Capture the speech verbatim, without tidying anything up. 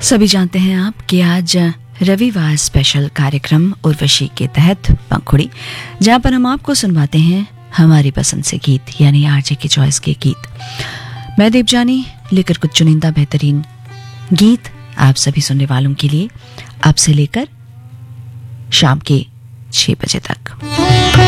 सभी जानते हैं आप कि आज रविवार स्पेशल कार्यक्रम उर्वशी के तहत पंखुड़ी, जहां पर हम आपको सुनवाते हैं हमारी पसंद से गीत, यानी आरजे की चॉइस के गीत। मैं देवजानी लेकर कुछ चुनिंदा बेहतरीन गीत आप सभी सुनने वालों के लिए, अब से लेकर शाम के छह बजे तक।